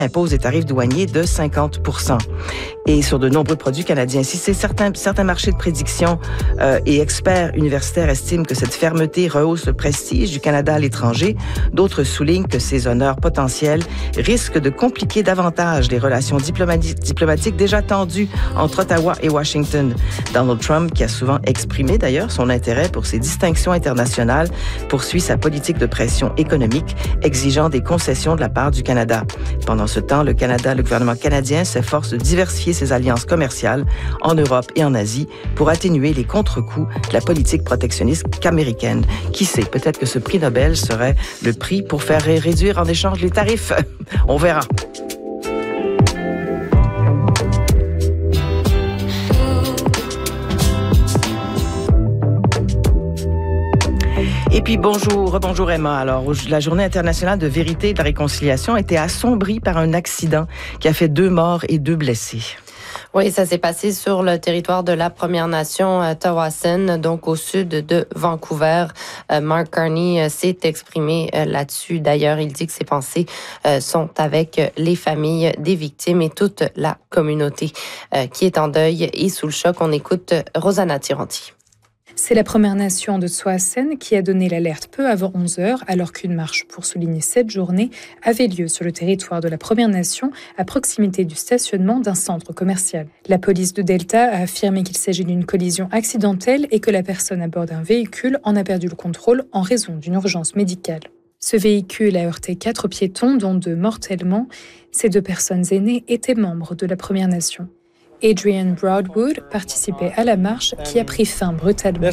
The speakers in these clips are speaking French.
impose des tarifs douaniers de 50%. Et sur de nombreux produits canadiens. Si certains marchés de prédiction et experts universitaires estiment que cette fermeté rehausse le prestige du Canada à l'étranger, d'autres soulignent que ces honneurs potentiels risquent de compliquer davantage les relations diplomatiques déjà tendues entre Ottawa et Washington. Donald Trump, qui a souvent exprimé d'ailleurs son intérêt pour ces distinctions internationales, poursuit sa politique de pression économique, exigeant des concessions de la part du Canada. Pendant ce temps, le gouvernement canadien s'efforce de diversifier ses alliances commerciales en Europe et en Asie pour atténuer les contre-coups de la politique protectionniste qu'américaine. Qui sait, peut-être que ce prix Nobel serait le prix pour faire réduire en échange les tarifs. On verra. Et puis rebonjour Emma. Alors, la Journée internationale de vérité et de la réconciliation a été assombrie par un accident qui a fait 2 morts et 2 blessés. Oui, ça s'est passé sur le territoire de la Première Nation Tsawwassen, donc au sud de Vancouver. Mark Carney s'est exprimé là-dessus. D'ailleurs, il dit que ses pensées sont avec les familles des victimes et toute la communauté qui est en deuil et sous le choc. On écoute Rosanna Tiranti. C'est la Première Nation de Tsawwassen qui a donné l'alerte peu avant 11 heures, alors qu'une marche pour souligner cette journée avait lieu sur le territoire de la Première Nation, à proximité du stationnement d'un centre commercial. La police de Delta a affirmé qu'il s'agit d'une collision accidentelle et que la personne à bord d'un véhicule en a perdu le contrôle en raison d'une urgence médicale. Ce véhicule a heurté 4 piétons, dont 2 mortellement. Ces 2 personnes aînées étaient membres de la Première Nation. Adrian Broadwood participait à la marche qui a pris fin brutalement.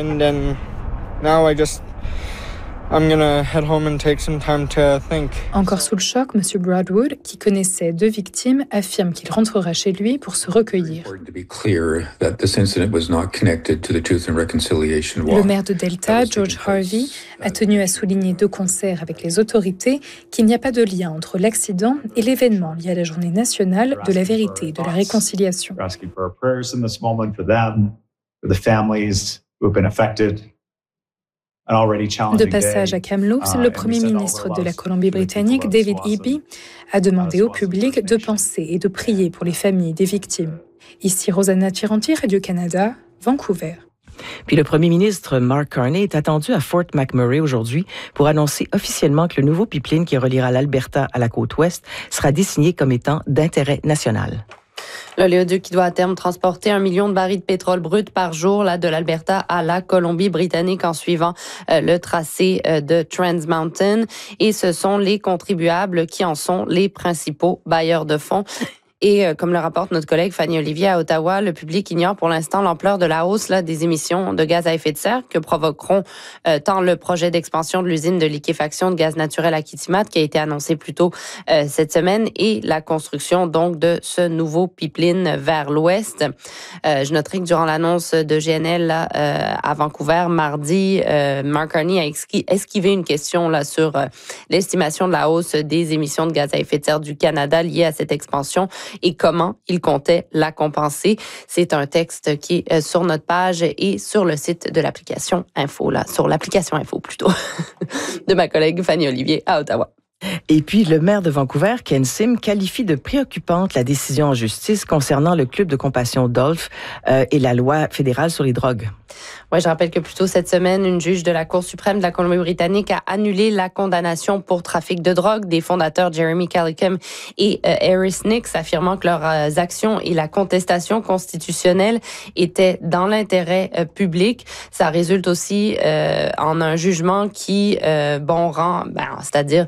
Encore sous le choc, M. Broadwood, qui connaissait 2 victimes, affirme qu'il rentrera chez lui pour se recueillir. Le maire de Delta, George Harvey, a tenu à souligner de concert avec les autorités qu'il n'y a pas de lien entre l'accident et l'événement lié à la Journée nationale de la vérité et de la réconciliation. De passage à Kamloops, le Premier ministre de la Colombie-Britannique, David Eby, a demandé au public de penser et de prier pour les familles des victimes. Ici Rosanna Tiranti, Radio-Canada, Vancouver. Puis le premier ministre Mark Carney est attendu à Fort McMurray aujourd'hui pour annoncer officiellement que le nouveau pipeline qui reliera l'Alberta à la côte ouest sera désigné comme étant d'intérêt national. L'oléoduc qui doit à terme transporter 1 million de barils de pétrole brut par jour là, de l'Alberta à la Colombie-Britannique en suivant le tracé de Trans Mountain. Et ce sont les contribuables qui en sont les principaux bailleurs de fonds. Et comme le rapporte notre collègue Fanny Olivier à Ottawa, le public ignore pour l'instant l'ampleur de la hausse là, des émissions de gaz à effet de serre que provoqueront tant le projet d'expansion de l'usine de liquéfaction de gaz naturel à Kitimat qui a été annoncé plus tôt cette semaine et la construction donc de ce nouveau pipeline vers l'ouest. Je noterai que durant l'annonce de GNL là, à Vancouver mardi, Mark Carney a esquivé une question là, sur l'estimation de la hausse des émissions de gaz à effet de serre du Canada liée à cette expansion et comment il comptait la compenser. C'est un texte qui est sur notre page et sur le site de l'application Info, là, sur l'application Info plutôt, de ma collègue Fanny Olivier à Ottawa. Et puis, le maire de Vancouver, Ken Sim, qualifie de préoccupante la décision en justice concernant le club de compassion Dolph et la loi fédérale sur les drogues. Oui, je rappelle que plus tôt cette semaine, une juge de la Cour suprême de la Colombie-Britannique a annulé la condamnation pour trafic de drogue des fondateurs Jeremy Callicum et Harris Nix, affirmant que leurs actions et la contestation constitutionnelle étaient dans l'intérêt public. Ça résulte aussi en un jugement qui c'est-à-dire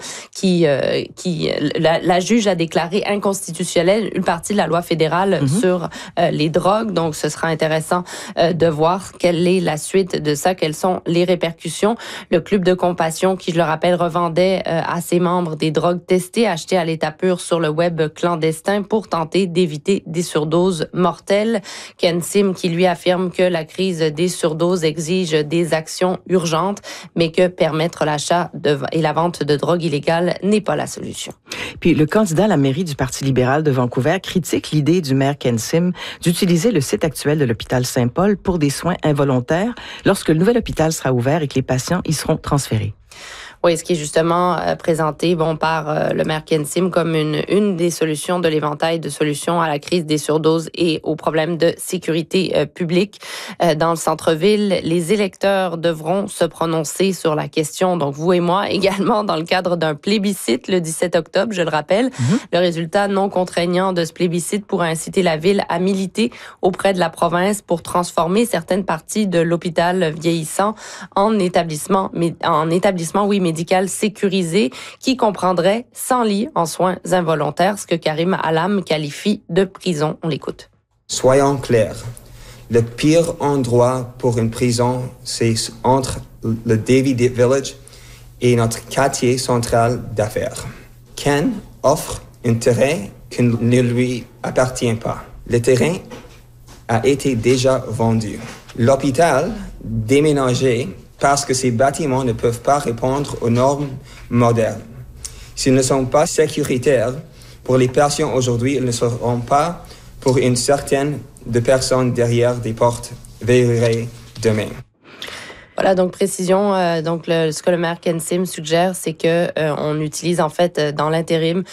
la juge a déclaré inconstitutionnelle une partie de la loi fédérale sur les drogues. Donc, ce sera intéressant de voir quelle est la suite de ça, quelles sont les répercussions. Le club de compassion, qui, je le rappelle, revendait à ses membres des drogues testées, achetées à l'état pur sur le web clandestin pour tenter d'éviter des surdoses mortelles. Ken Sim, qui lui affirme que la crise des surdoses exige des actions urgentes, mais que permettre l'achat et la vente de drogue illégale n'est pas la solution. Puis le candidat à la mairie du Parti libéral de Vancouver critique l'idée du maire Ken Sim d'utiliser le site actuel de l'hôpital Saint-Paul pour des soins involontaires lorsque le nouvel hôpital sera ouvert et que les patients y seront transférés. Oui, ce qui est justement présenté par le maire Ken Sim comme une des solutions de l'éventail de solutions à la crise des surdoses et aux problèmes de sécurité publique. Dans le centre-ville, les électeurs devront se prononcer sur la question, donc vous et moi, également dans le cadre d'un plébiscite le 17 octobre, je le rappelle. Le résultat non contraignant de ce plébiscite pourra inciter la ville à militer auprès de la province pour transformer certaines parties de l'hôpital vieillissant en établissement médical sécurisé qui comprendrait 100 lits en soins involontaires, ce que Karim Alam qualifie de prison. On l'écoute. Soyons clairs, le pire endroit pour une prison, c'est entre le Davie Village et notre quartier central d'affaires. Ken offre un terrain qui ne lui appartient pas. Le terrain a été déjà vendu. L'hôpital déménagé parce que ces bâtiments ne peuvent pas répondre aux normes modernes. S'ils ne sont pas sécuritaires pour les patients aujourd'hui, ils ne seront pas pour une certaine de personnes derrière des portes verrouillées demain. Voilà, donc précision. Ce que le maire Ken Sim suggère, c'est que on utilise en fait dans l'intérim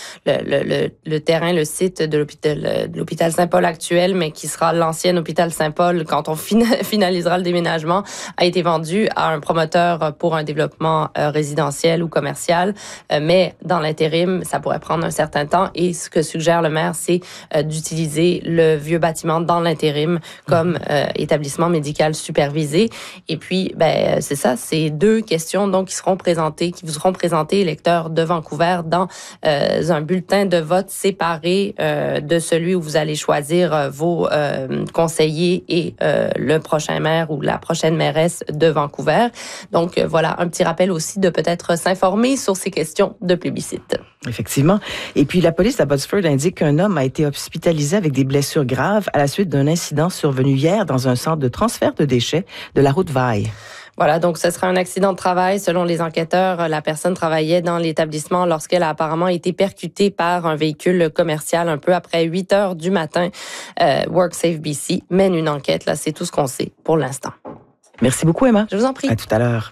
le terrain, le site de l'hôpital Saint-Paul actuel, mais qui sera l'ancien hôpital Saint-Paul quand on finalisera le déménagement, a été vendu à un promoteur pour un développement résidentiel ou commercial. Mais dans l'intérim, ça pourrait prendre un certain temps. Et ce que suggère le maire, c'est d'utiliser le vieux bâtiment dans l'intérim comme établissement médical supervisé. Et puis, c'est ça, c'est deux questions donc qui vous seront présentées, électeurs de Vancouver, dans un bulletin de vote séparé de celui où vous allez choisir vos conseillers et le prochain maire ou la prochaine mairesse de Vancouver. Donc voilà, un petit rappel aussi de peut-être s'informer sur ces questions de plébiscite. Effectivement. Et puis la police d'Abbotsford indique qu'un homme a été hospitalisé avec des blessures graves à la suite d'un incident survenu hier dans un centre de transfert de déchets de la route Vaille. Voilà, donc ce sera un accident de travail. Selon les enquêteurs, la personne travaillait dans l'établissement lorsqu'elle a apparemment été percutée par un véhicule commercial un peu après 8 heures du matin. WorkSafe BC mène une enquête. Là, c'est tout ce qu'on sait pour l'instant. Merci beaucoup, Emma. Je vous en prie. À tout à l'heure.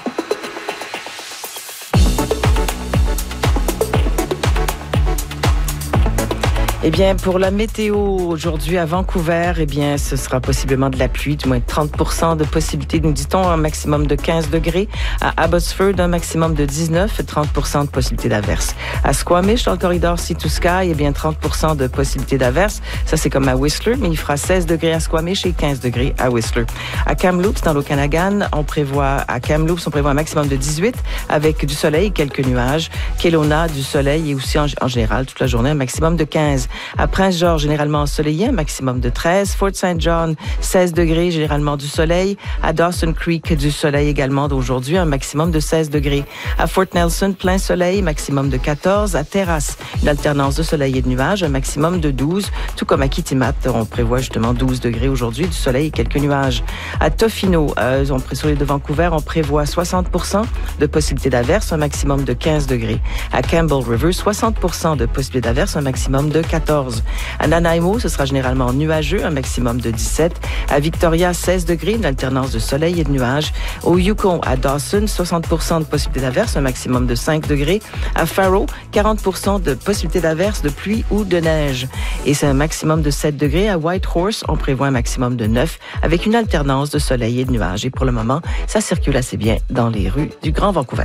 Eh bien, pour la météo aujourd'hui à Vancouver, eh bien, ce sera possiblement de la pluie, du moins 30% de possibilité, nous dit-on, un maximum de 15 degrés. À Abbotsford, un maximum de 19, 30% de possibilité d'averse. À Squamish, dans le corridor Sea to Sky, eh bien, 30% de possibilité d'averse. Ça, c'est comme à Whistler, mais il fera 16 degrés à Squamish et 15 degrés à Whistler. À Kamloops, dans l'Okanagan, on prévoit un maximum de 18 avec du soleil et quelques nuages. Kelowna, du soleil et aussi en général, toute la journée, un maximum de 15. À Prince-Georges, généralement ensoleillé, un maximum de 13. Fort St. John, 16 degrés, généralement du soleil. À Dawson Creek, du soleil également d'aujourd'hui, un maximum de 16 degrés. À Fort Nelson, plein soleil, maximum de 14. À Terrace, une alternance de soleil et de nuages, un maximum de 12. Tout comme à Kitimat, on prévoit justement 12 degrés aujourd'hui, du soleil et quelques nuages. À Tofino, sur l'île de Vancouver, on prévoit 60% de possibilité d'averse, un maximum de 15 degrés. À Campbell River, 60% de possibilité d'averse, un maximum de 14. À Nanaimo, ce sera généralement nuageux, un maximum de 17. À Victoria, 16 degrés, une alternance de soleil et de nuages. Au Yukon, à Dawson, 60% de possibilité d'averse, un maximum de 5 degrés. À Faro, 40% de possibilité d'averse, de pluie ou de neige. Et c'est un maximum de 7 degrés. À Whitehorse, on prévoit un maximum de 9 avec une alternance de soleil et de nuages. Et pour le moment, ça circule assez bien dans les rues du Grand Vancouver.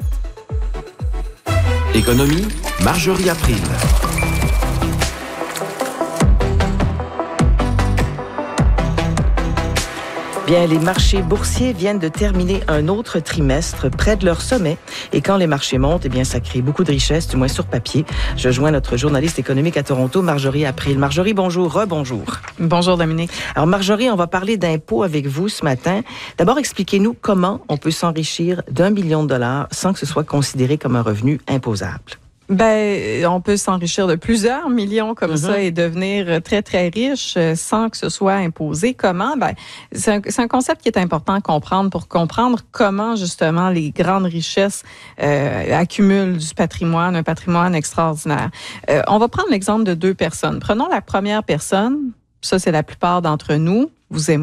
Économie, Marjorie April. Bien, les marchés boursiers viennent de terminer un autre trimestre près de leur sommet. Et quand les marchés montent, eh bien, ça crée beaucoup de richesses, du moins sur papier. Je joins notre journaliste économique à Toronto, Marjorie April. Marjorie, bonjour, rebonjour. Bonjour, Dominique. Alors, Marjorie, on va parler d'impôts avec vous ce matin. D'abord, expliquez-nous comment on peut s'enrichir d'$1 million sans que ce soit considéré comme un revenu imposable. On peut s'enrichir de plusieurs millions comme ça et devenir très, très riche sans que ce soit imposé. Comment? C'est un concept qui est important à comprendre pour comprendre comment, justement, les grandes richesses accumulent du patrimoine, un patrimoine extraordinaire. On va prendre l'exemple de 2 personnes. Prenons la première personne. Ça, c'est la plupart d'entre nous, vous et moi.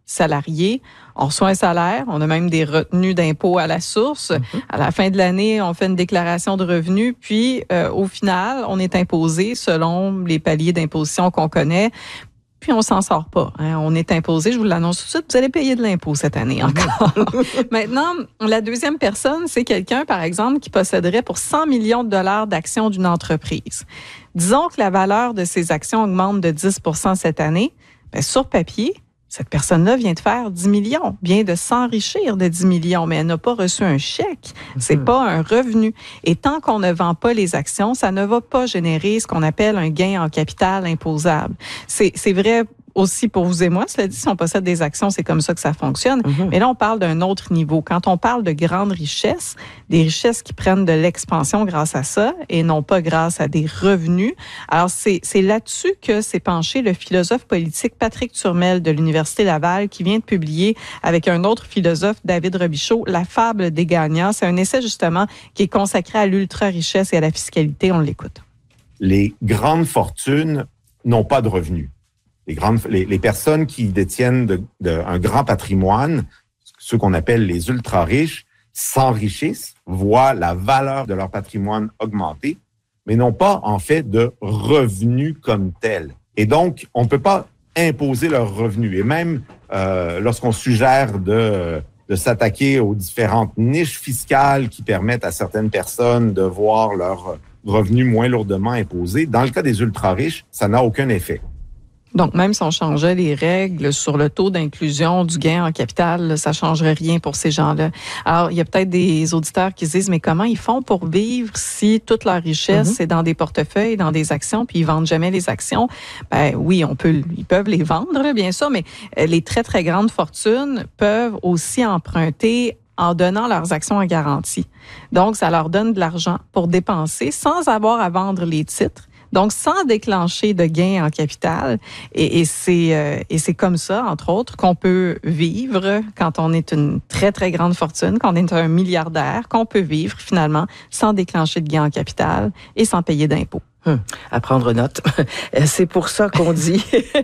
salarié, on reçoit un salaire, on a même des retenues d'impôts à la source. À la fin de l'année, on fait une déclaration de revenus, puis au final, on est imposé selon les paliers d'imposition qu'on connaît. Puis on s'en sort pas. Hein. On est imposé, je vous l'annonce tout de suite, vous allez payer de l'impôt cette année encore. Maintenant, la deuxième personne, c'est quelqu'un, par exemple, qui posséderait pour 100 millions de dollars d'actions d'une entreprise. Disons que la valeur de ces actions augmente de 10 % cette année. Bien, sur papier, cette personne-là vient de faire 10 millions, vient de s'enrichir de 10 millions, mais elle n'a pas reçu un chèque. C'est pas un revenu. Et tant qu'on ne vend pas les actions, ça ne va pas générer ce qu'on appelle un gain en capital imposable. C'est vrai aussi pour vous et moi. Cela dit, si on possède des actions, c'est comme ça que ça fonctionne. Mais là, on parle d'un autre niveau. Quand on parle de grandes richesses, des richesses qui prennent de l'expansion grâce à ça et non pas grâce à des revenus. Alors, c'est là-dessus que s'est penché le philosophe politique Patrick Turmel de l'Université Laval qui vient de publier avec un autre philosophe, David Robichaud, La fable des gagnants. C'est un essai, justement, qui est consacré à l'ultra-richesse et à la fiscalité. On l'écoute. Les grandes fortunes n'ont pas de revenus. Les personnes qui détiennent un grand patrimoine, ceux qu'on appelle les ultra-riches, s'enrichissent, voient la valeur de leur patrimoine augmenter, mais n'ont pas, en fait, de revenus comme tels. Et donc, on ne peut pas imposer leurs revenus. Et même lorsqu'on suggère de s'attaquer aux différentes niches fiscales qui permettent à certaines personnes de voir leurs revenus moins lourdement imposés, dans le cas des ultra-riches, ça n'a aucun effet. Donc, même si on changeait les règles sur le taux d'inclusion du gain en capital, ça changerait rien pour ces gens-là. Alors, il y a peut-être des auditeurs qui se disent, mais comment ils font pour vivre si toute leur richesse est dans des portefeuilles, dans des actions, puis ils vendent jamais les actions? Ben oui, ils peuvent les vendre, là, bien sûr, mais les très, très grandes fortunes peuvent aussi emprunter en donnant leurs actions en garantie. Donc, ça leur donne de l'argent pour dépenser sans avoir à vendre les titres. Donc, sans déclencher de gains en capital. Et c'est comme ça, entre autres, qu'on peut vivre quand on est une très, très grande fortune, quand on est un milliardaire, qu'on peut vivre finalement sans déclencher de gains en capital et sans payer d'impôts. À prendre note. C'est pour ça qu'on dit.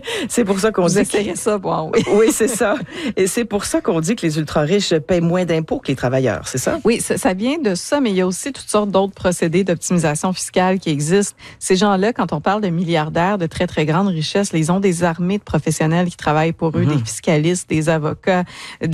Vous essayez ça, bon, oui. Oui, c'est ça. Et c'est pour ça qu'on dit que les ultra-riches paient moins d'impôts que les travailleurs, c'est ça? Oui, ça vient de ça, mais il y a aussi toutes sortes d'autres procédés d'optimisation fiscale qui existent. Ces gens-là, quand on parle de milliardaires de très, très grandes richesses, ils ont des armées de professionnels qui travaillent pour eux, des fiscalistes, des avocats,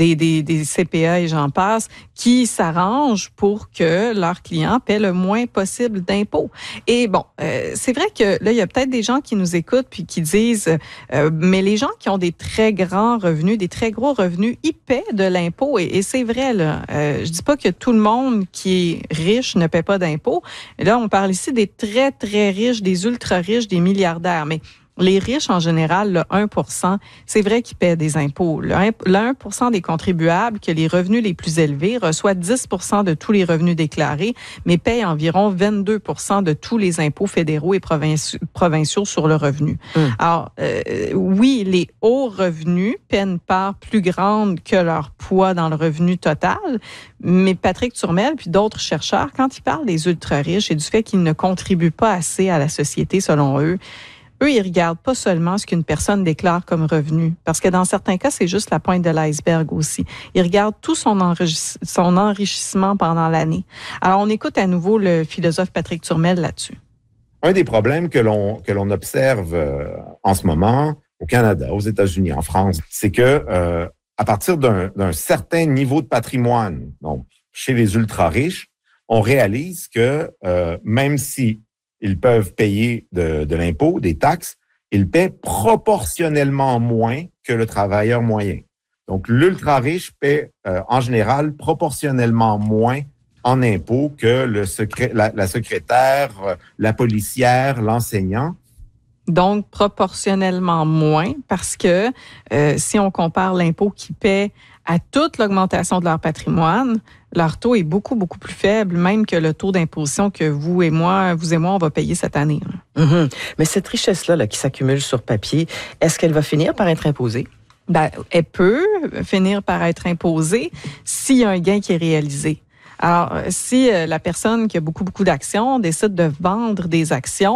des CPA et j'en passe, qui s'arrangent pour que leurs clients paient le moins possible d'impôts. Et bon, c'est vrai que là, il y a peut-être des gens qui nous écoutent puis qui disent, mais les gens qui ont des très grands revenus, des très gros revenus, ils paient de l'impôt. Et c'est vrai, là. Je dis pas que tout le monde qui est riche ne paie pas d'impôt. Là, on parle ici des très, très riches, des ultra-riches, des milliardaires. Mais les riches, en général, le 1%, c'est vrai qu'ils paient des impôts. Le 1% des contribuables qui ont les revenus les plus élevés reçoit 10% de tous les revenus déclarés, mais paient environ 22% de tous les impôts fédéraux et provinciaux sur le revenu. Alors, oui, les hauts revenus paient une part plus grande que leur poids dans le revenu total, mais Patrick Turmel puis d'autres chercheurs, quand ils parlent des ultra-riches et du fait qu'ils ne contribuent pas assez à la société, selon eux, ils regardent pas seulement ce qu'une personne déclare comme revenu, parce que dans certains cas, c'est juste la pointe de l'iceberg aussi. Ils regardent tout son enrichissement pendant l'année. Alors, on écoute à nouveau le philosophe Patrick Turmel là-dessus. Un des problèmes que l'on observe en ce moment au Canada, aux États-Unis, en France, c'est que à partir d'un certain niveau de patrimoine, donc chez les ultra-riches, on réalise que même si ils peuvent payer de l'impôt, des taxes, ils paient proportionnellement moins que le travailleur moyen. Donc, l'ultra-riche paie en général proportionnellement moins en impôts que la secrétaire, la policière, l'enseignant. Donc, proportionnellement moins, parce que si on compare l'impôt qu'ils paient à toute l'augmentation de leur patrimoine, leur taux est beaucoup, beaucoup plus faible, même que le taux d'imposition que vous et moi, on va payer cette année. Mais cette richesse-là qui s'accumule sur papier, est-ce qu'elle va finir par être imposée? Ben, elle peut finir par être imposée s'il y a un gain qui est réalisé. Alors, si la personne qui a beaucoup, beaucoup d'actions décide de vendre des actions,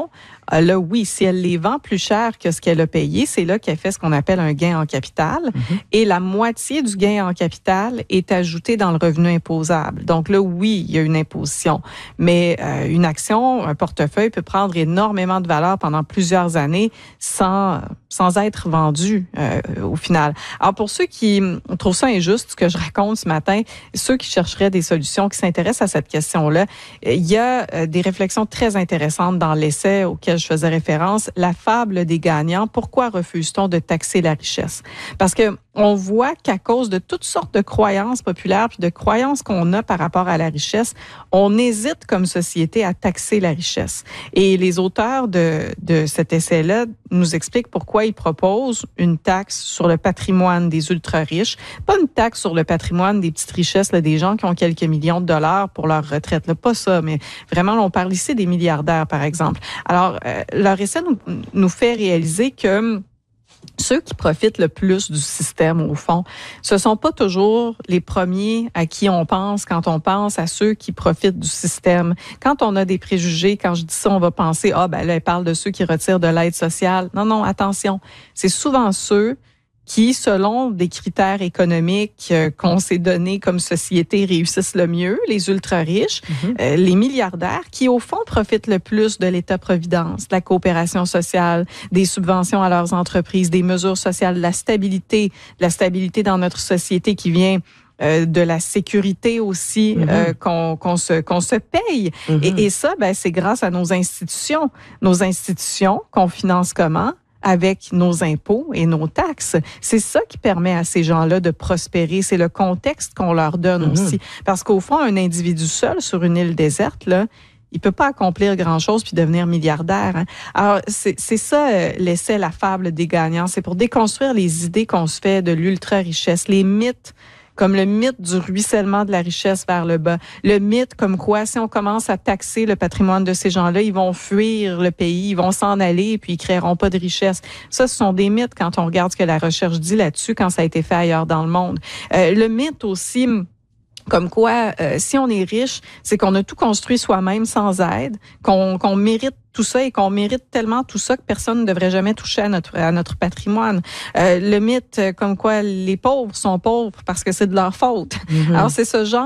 là, oui, si elle les vend plus cher que ce qu'elle a payé, c'est là qu'elle fait ce qu'on appelle un gain en capital. Et la moitié du gain en capital est ajoutée dans le revenu imposable. Donc là, oui, il y a une imposition. Mais une action, un portefeuille peut prendre énormément de valeur pendant plusieurs années sans être vendu au final. Alors, pour ceux qui trouvent ça injuste, ce que je raconte ce matin, ceux qui chercheraient des solutions, qui s'intéressent à cette question-là, il y a des réflexions très intéressantes dans l'essai auquel je faisais référence, La fable des gagnants. Pourquoi refuse-t-on de taxer la richesse? Parce que on voit qu'à cause de toutes sortes de croyances populaires puis de croyances qu'on a par rapport à la richesse, on hésite comme société à taxer la richesse. Et les auteurs de cet essai-là nous expliquent pourquoi ils proposent une taxe sur le patrimoine des ultra-riches, pas une taxe sur le patrimoine des petites richesses, là, des gens qui ont quelques millions de dollars pour leur retraite, là, pas ça, mais vraiment, là, on parle ici des milliardaires, par exemple. Alors, leur essai nous fait réaliser que ceux qui profitent le plus du système, au fond, ce sont pas toujours les premiers à qui on pense quand on pense à ceux qui profitent du système. Quand on a des préjugés, quand je dis ça, on va penser, là, elle parle de ceux qui retirent de l'aide sociale. Non, attention. C'est souvent ceux qui, selon des critères économiques qu'on s'est donnés comme société, réussissent le mieux, les ultra-riches, les milliardaires, qui, au fond, profitent le plus de l'État-providence, de la coopération sociale, des subventions à leurs entreprises, des mesures sociales, de la stabilité dans notre société qui vient de la sécurité aussi qu'on se paye. Et ça, c'est grâce à nos institutions. Nos institutions qu'on finance comment? Avec nos impôts et nos taxes. C'est ça qui permet à ces gens-là de prospérer. C'est le contexte qu'on leur donne aussi. Parce qu'au fond, un individu seul sur une île déserte, là, il peut pas accomplir grand-chose puis devenir milliardaire. Hein. Alors, c'est ça l'essai, La fable des gagnants. C'est pour déconstruire les idées qu'on se fait de l'ultra-richesse, les mythes, comme le mythe du ruissellement de la richesse vers le bas. Le mythe comme quoi, si on commence à taxer le patrimoine de ces gens-là, ils vont fuir le pays, ils vont s'en aller, puis ils créeront pas de richesse. Ça, ce sont des mythes quand on regarde ce que la recherche dit là-dessus, quand ça a été fait ailleurs dans le monde. Le mythe aussi, comme quoi, si on est riche, c'est qu'on a tout construit soi-même sans aide, qu'on mérite tout ça et qu'on mérite tellement tout ça que personne ne devrait jamais toucher à notre patrimoine. Le mythe comme quoi les pauvres sont pauvres parce que c'est de leur faute. Alors c'est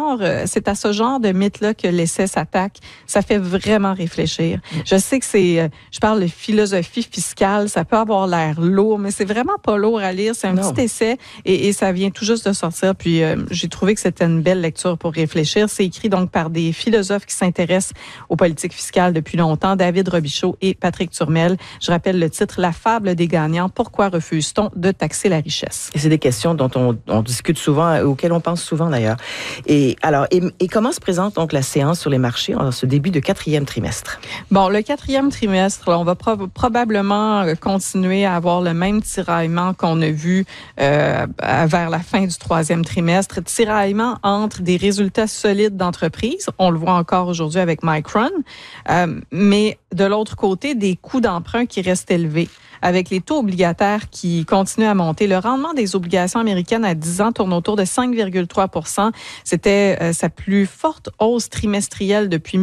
à ce genre de mythe-là que l'essai s'attaque. Ça fait vraiment réfléchir. Je sais que je parle de philosophie fiscale, ça peut avoir l'air lourd, mais c'est vraiment pas lourd à lire. C'est un petit essai et ça vient tout juste de sortir. Puis j'ai trouvé que c'était une belle lecture pour réfléchir. C'est écrit donc par des philosophes qui s'intéressent aux politiques fiscales depuis longtemps, David Robichaud et Patrick Turmel. Je rappelle le titre, La fable des gagnants. Pourquoi refuse-t-on de taxer la richesse? Et c'est des questions dont on discute souvent, auxquelles on pense souvent d'ailleurs. Et comment se présente donc la séance sur les marchés en ce début de 4e trimestre? Bon, le 4e trimestre, là, on va probablement continuer à avoir le même tiraillement qu'on a vu vers la fin du 3e trimestre. Tiraillement entre des résultats solides d'entreprises. On le voit encore aujourd'hui avec Micron. Mais de l'autre côté, des coûts d'emprunt qui restent élevés. Avec les taux obligataires qui continuent à monter. Le rendement des obligations américaines à 10 ans tourne autour de 5,3 %. C'était sa plus forte hausse trimestrielle depuis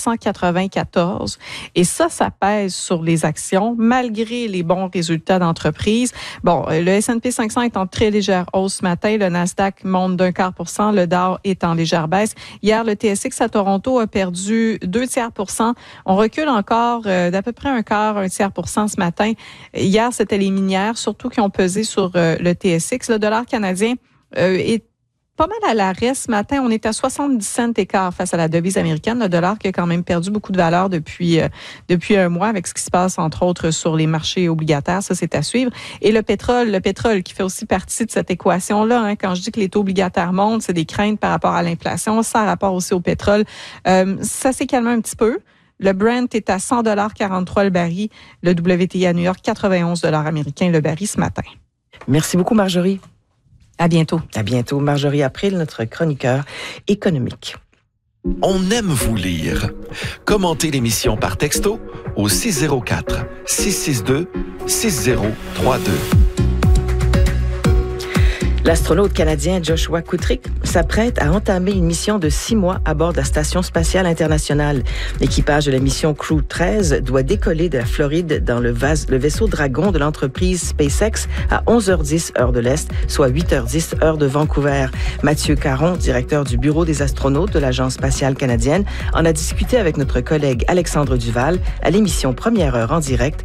1994. Et ça pèse sur les actions, malgré les bons résultats d'entreprise. Bon, le S&P 500 est en très légère hausse ce matin. Le Nasdaq monte d'0,25 %. Le Dow est en légère baisse. Hier, le TSX à Toronto a perdu 0,2 %. On recule encore d'à peu près 1 tiers% ce matin. Hier, c'était les minières, surtout qui ont pesé sur le TSX. Le dollar canadien est pas mal à l'arrêt ce matin. On est à 70 cents écart face à la devise américaine. Le dollar qui a quand même perdu beaucoup de valeur depuis un mois avec ce qui se passe, entre autres, sur les marchés obligataires. Ça, c'est à suivre. Et le pétrole qui fait aussi partie de cette équation-là. Hein, quand je dis que les taux obligataires montent, c'est des craintes par rapport à l'inflation. Ça a rapport aussi au pétrole. Ça s'est calmé un petit peu. Le Brent est à 100,43 $ le baril. Le WTI à New York, 91 $ américains le baril ce matin. Merci beaucoup, Marjorie. À bientôt. À bientôt. Marjorie April, notre chroniqueur économique. On aime vous lire. Commentez l'émission par texto au 604 662 6032. L'astronaute canadien Joshua Kutrick s'apprête à entamer une mission de 6 mois à bord de la Station spatiale internationale. L'équipage de la mission Crew 13 doit décoller de la Floride dans le vaisseau Dragon de l'entreprise SpaceX à 11h10 heure de l'Est, soit 8h10 heure de Vancouver. Mathieu Caron, directeur du Bureau des astronautes de l'Agence spatiale canadienne, en a discuté avec notre collègue Alexandre Duval à l'émission Première heure en direct